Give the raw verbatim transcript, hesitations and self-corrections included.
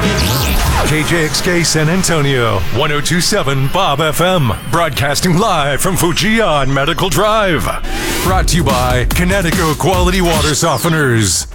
K J X K San Antonio, one oh two point seven Bob F M, broadcasting live from Fujian Medical Drive. Brought to you by Connecticut Quality Water Softeners.